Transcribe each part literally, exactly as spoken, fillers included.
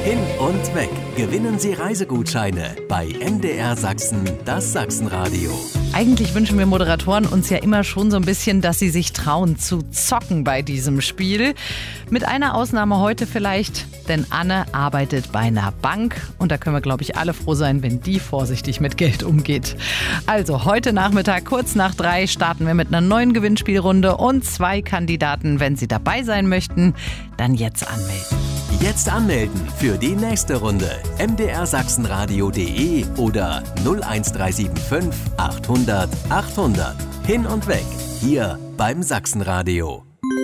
Hin und weg. Gewinnen Sie Reisegutscheine bei M D R Sachsen, das Sachsenradio. Eigentlich wünschen wir Moderatoren uns ja immer schon so ein bisschen, dass sie sich trauen zu zocken bei diesem Spiel. Mit einer Ausnahme heute vielleicht, denn Anne arbeitet bei einer Bank und da können wir, glaube ich, alle froh sein, wenn die vorsichtig mit Geld umgeht. Also heute Nachmittag kurz nach drei starten wir mit einer neuen Gewinnspielrunde und zwei Kandidaten, wenn sie dabei sein möchten, dann jetzt anmelden. Jetzt anmelden für die nächste Runde. m d r sachsenradio punkt de oder null eins drei sieben fünf achthundert achthundert. Hin und weg. Hier beim Sachsenradio.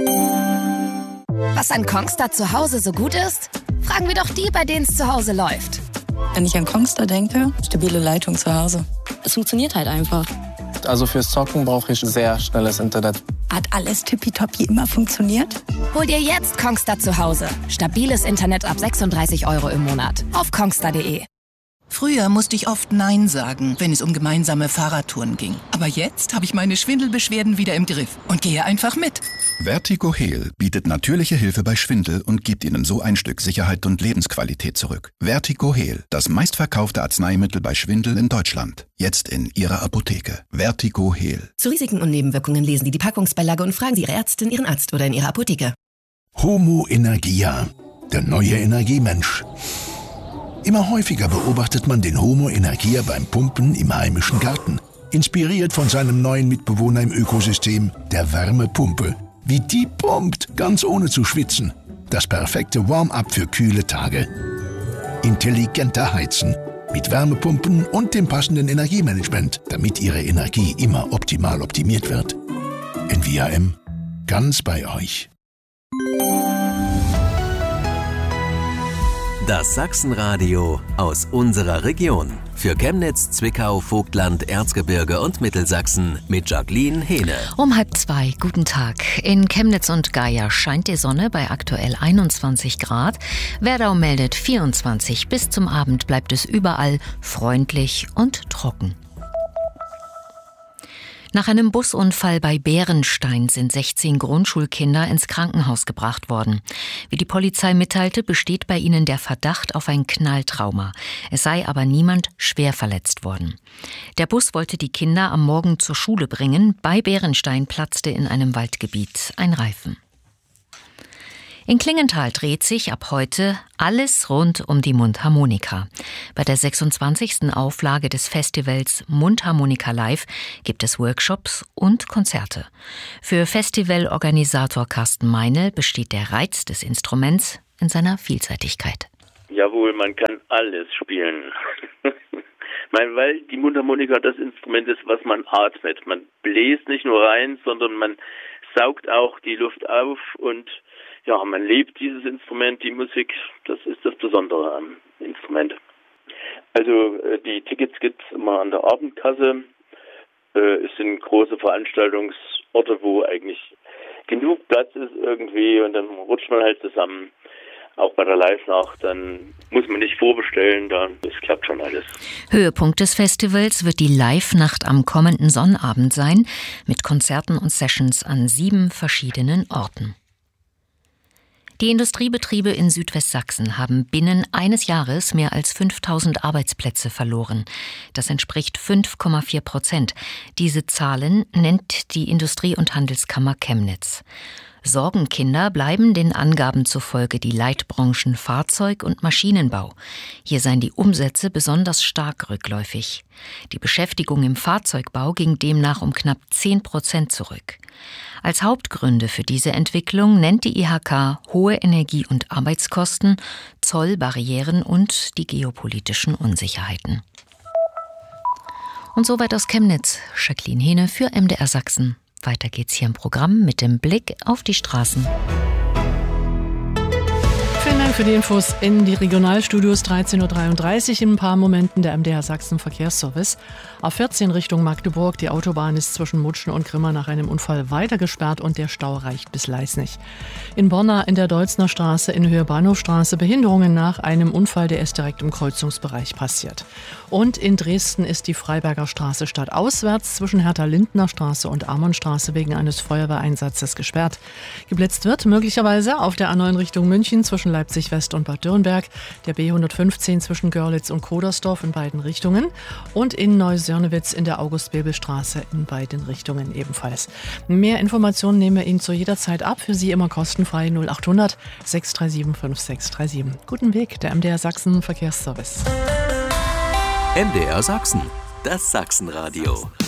Was an Kongstar zu Hause so gut ist? Fragen wir doch die, bei denen es zu Hause läuft. Wenn ich an Kongstar denke, stabile Leitung zu Hause. Es funktioniert halt einfach. Also fürs Zocken brauche ich sehr schnelles Internet. Hat alles tippitoppi immer funktioniert? Hol dir jetzt Kongstar zu Hause. Stabiles Internet ab sechsunddreißig Euro im Monat. Auf kongstar punkt de. Früher musste ich oft Nein sagen, wenn es um gemeinsame Fahrradtouren ging. Aber jetzt habe ich meine Schwindelbeschwerden wieder im Griff und gehe einfach mit. Vertigo Heal bietet natürliche Hilfe bei Schwindel und gibt Ihnen so ein Stück Sicherheit und Lebensqualität zurück. Vertigo Heal, das meistverkaufte Arzneimittel bei Schwindel in Deutschland. Jetzt in Ihrer Apotheke. Vertigo Heal. Zu Risiken und Nebenwirkungen lesen Sie die Packungsbeilage und fragen Sie Ihre Ärztin, Ihren Arzt oder in Ihrer Apotheke. Homo Energia, der neue Energiemensch. Immer häufiger beobachtet man den Homo Energia beim Pumpen im heimischen Garten. Inspiriert von seinem neuen Mitbewohner im Ökosystem, der Wärmepumpe. Wie die pumpt, ganz ohne zu schwitzen. Das perfekte Warm-up für kühle Tage. Intelligenter Heizen. Mit Wärmepumpen und dem passenden Energiemanagement, damit Ihre Energie immer optimal optimiert wird. N V A M. Ganz bei euch. Das Sachsenradio aus unserer Region. Für Chemnitz, Zwickau, Vogtland, Erzgebirge und Mittelsachsen mit Jacqueline Hehne. Um halb zwei, guten Tag. In Chemnitz und Gaya scheint die Sonne bei aktuell einundzwanzig Grad. Werdau meldet vierundzwanzig. Bis zum Abend bleibt es überall freundlich und trocken. Nach einem Busunfall bei Bärenstein sind sechzehn Grundschulkinder ins Krankenhaus gebracht worden. Wie die Polizei mitteilte, besteht bei ihnen der Verdacht auf ein Knalltrauma. Es sei aber niemand schwer verletzt worden. Der Bus wollte die Kinder am Morgen zur Schule bringen. Bei Bärenstein platzte in einem Waldgebiet ein Reifen. In Klingenthal dreht sich ab heute alles rund um die Mundharmonika. Bei der sechsundzwanzigsten Auflage des Festivals Mundharmonika Live gibt es Workshops und Konzerte. Für Festivalorganisator Carsten Meinl besteht der Reiz des Instruments in seiner Vielseitigkeit. Jawohl, man kann alles spielen. Weil die Mundharmonika das Instrument ist, was man atmet. Man bläst nicht nur rein, sondern man saugt auch die Luft auf und ja, man lebt dieses Instrument, die Musik, das ist das Besondere am Instrument. Also die Tickets gibt es immer an der Abendkasse. Es sind große Veranstaltungsorte, wo eigentlich genug Platz ist irgendwie und dann rutscht man halt zusammen. Auch bei der Live-Nacht, dann muss man nicht vorbestellen, dann es klappt schon alles. Höhepunkt des Festivals wird die Live-Nacht am kommenden Sonnabend sein, mit Konzerten und Sessions an sieben verschiedenen Orten. Die Industriebetriebe in Südwestsachsen haben binnen eines Jahres mehr als fünftausend Arbeitsplätze verloren. Das entspricht fünf Komma vier Prozent. Diese Zahlen nennt die Industrie- und Handelskammer Chemnitz. Sorgenkinder bleiben den Angaben zufolge die Leitbranchen Fahrzeug- und Maschinenbau. Hier seien die Umsätze besonders stark rückläufig. Die Beschäftigung im Fahrzeugbau ging demnach um knapp zehn Prozent zurück. Als Hauptgründe für diese Entwicklung nennt die I H K hohe Energie- und Arbeitskosten, Zollbarrieren und die geopolitischen Unsicherheiten. Und soweit aus Chemnitz. Jacqueline Hehne für M D R Sachsen. Weiter geht's hier im Programm mit dem Blick auf die Straßen. Vielen Dank für die Infos in die Regionalstudios. dreizehn Uhr dreiunddreißig in ein paar Momenten der M D R Sachsen Verkehrsservice. A vierzehn Richtung Magdeburg. Die Autobahn ist zwischen Mutschen und Grimma nach einem Unfall weiter gesperrt und der Stau reicht bis Leisnig. In Borna in der Deutzner Straße in Höhe Bahnhofstraße Behinderungen nach einem Unfall, der ist direkt im Kreuzungsbereich passiert. Und in Dresden ist die Freiberger Straße stadtauswärts zwischen Hertha-Lindner Straße und Amonstraße wegen eines Feuerwehreinsatzes gesperrt. Geblitzt wird möglicherweise auf der A neun Richtung München zwischen Leipzig West und Bad Dürrenberg, der B hundertfünfzehn zwischen Görlitz und Kodersdorf in beiden Richtungen und in Neusörnewitz in der August-Bebel-Straße in beiden Richtungen ebenfalls. Mehr Informationen nehmen wir Ihnen zu jeder Zeit ab, für Sie immer kostenfrei null acht hundert sechs drei sieben fünf sechs drei sieben. Guten Weg, der M D R Sachsen Verkehrsservice. M D R Sachsen, das Sachsenradio.